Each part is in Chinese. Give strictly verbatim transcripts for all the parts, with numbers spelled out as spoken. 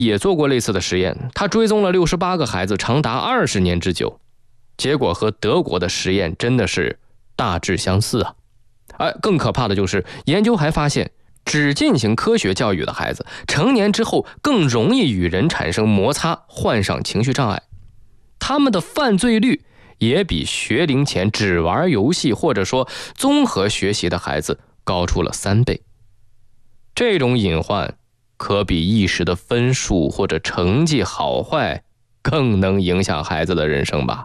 也做过类似的实验，他追踪了六十八个孩子长达二十年之久，结果和德国的实验真的是大致相似啊。而更可怕的就是研究还发现，只进行科学教育的孩子成年之后更容易与人产生摩擦，患上情绪障碍，他们的犯罪率也比学龄前只玩游戏或者说综合学习的孩子高出了三倍。这种隐患可比一时的分数或者成绩好坏更能影响孩子的人生吧。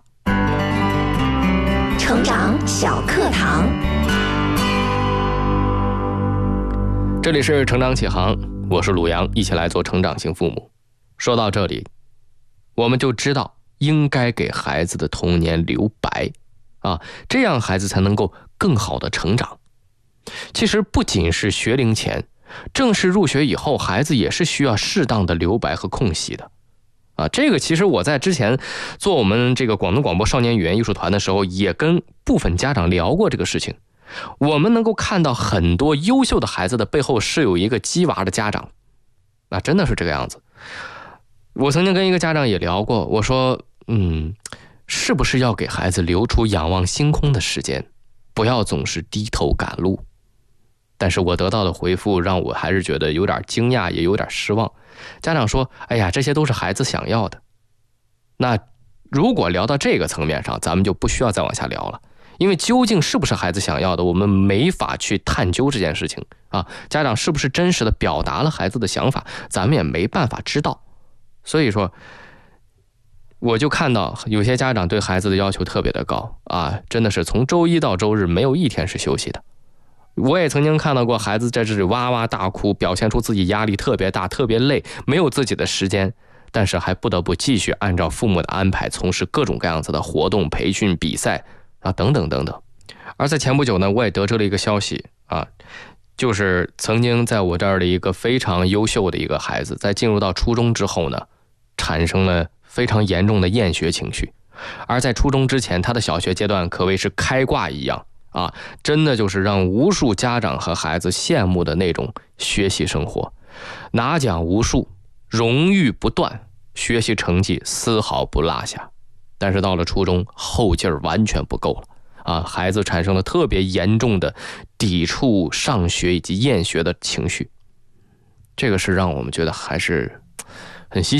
成长小课堂， 这里是成长启航，我是鲁阳，一起来做成长型父母。说到这里，我们就知道应该给孩子的童年留白啊，这样孩子才能够更好的成长。其实不仅是学龄前，正式入学以后，孩子也是需要适当的留白和空隙的啊。这个其实我在之前做我们这个广东广播少年语言艺术团的时候，也跟部分家长聊过这个事情。我们能够看到很多优秀的孩子的背后是有一个鸡娃的家长，那真的是这个样子。我曾经跟一个家长也聊过，我说嗯，是不是要给孩子留出仰望星空的时间，不要总是低头赶路。但是我得到的回复让我还是觉得有点惊讶，也有点失望。家长说，哎呀，这些都是孩子想要的。那如果聊到这个层面上，咱们就不需要再往下聊了，因为究竟是不是孩子想要的，我们没法去探究这件事情啊。家长是不是真实的表达了孩子的想法，咱们也没办法知道。所以说我就看到有些家长对孩子的要求特别的高啊，真的是从周一到周日没有一天是休息的。我也曾经看到过孩子在这里哇哇大哭，表现出自己压力特别大，特别累，没有自己的时间，但是还不得不继续按照父母的安排从事各种各样子的活动、培训、比赛啊等等等等。而在前不久呢，我也得知了一个消息啊，就是曾经在我这儿的一个非常优秀的一个孩子，在进入到初中之后呢，产生了非常严重的厌学情绪。而在初中之前，他的小学阶段可谓是开挂一样啊，真的就是让无数家长和孩子羡慕的那种学习生活，拿奖无数，荣誉不断，学习成绩丝毫不落下。但是到了初中，后劲儿完全不够了啊！孩子产生了特别严重的抵触上学以及厌学的情绪，这个是让我们觉得还是很稀奇。